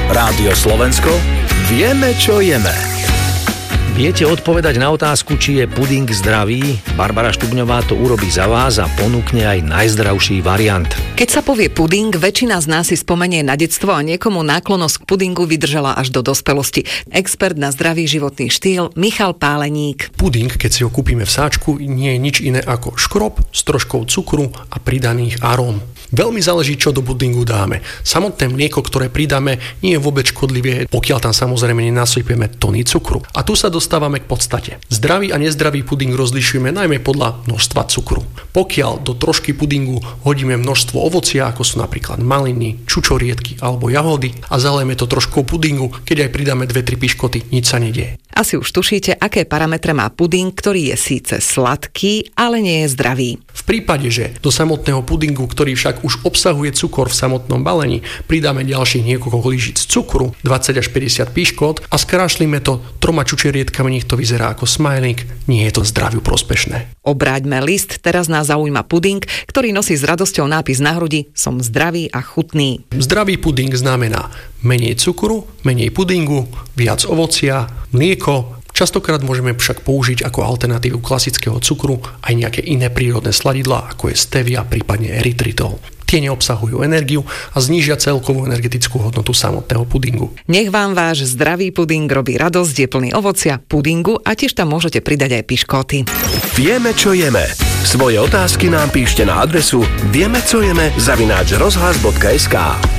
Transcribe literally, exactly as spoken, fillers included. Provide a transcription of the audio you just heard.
Rádio Slovensko, vieme, čo jeme. Viete odpovedať na otázku, či je puding zdravý? Barbara Štubňová to urobí za vás a ponúkne aj najzdravší variant. Keď sa povie puding, väčšina z nás si spomenie na detstvo a niekomu náklonnosť k pudingu vydržala až do dospelosti. Expert na zdravý životný štýl Michal Páleník. Puding, keď si ho kúpime v sáčku, nie je nič iné ako škrob s troškou cukru a pridaných aróm. Veľmi záleží, čo do pudingu dáme. Samotné mlieko, ktoré pridáme, nie je vôbec škodlivé, pokiaľ tam samozrejme nenasypeme tony cukru. A tu sa dostávame k podstate. Zdravý a nezdravý puding rozlišujeme najmä podľa množstva cukru. Pokiaľ do trošky pudingu hodíme množstvo ovocia, ako sú napríklad maliny, čučoriedky alebo jahody a zalejeme to troškou pudingu, keď aj pridáme dve tri piškoty, nič sa nedieje. Asi už tušíte, aké parametre má puding, ktorý je síce sladký, ale nie je zdravý. V prípade, že do samotného pudingu, ktorý však už obsahuje cukor v samotnom balení, pridáme ďalších niekoľko lyžic cukru, dvadsať až päťdesiat piškot a skrášlime to troma čučoriedkami, nech to vyzerá ako smajlík, nie je to zdraviu prospešné. Obráťme list, teraz nás zaujíma puding, ktorý nosí s radosťou nápis na hrudi Som zdravý a chutný. Zdravý puding znamená menej cukru, menej pudingu, viac ovocia, mlieko. Častokrát môžeme však použiť ako alternatívu klasického cukru aj nejaké iné prírodné sladidlá, ako je stevia, prípadne erytritol. Tie neobsahujú energiu a znížia celkovú energetickú hodnotu samotného pudingu. Nech vám váš zdravý puding robí radosť, je plný ovocia, pudingu a tiež tam môžete pridať aj piškoty. Vieme, čo jeme. Svoje otázky nám píšte na adresu vieme, co jeme zavináč rozhlas bodka es ká.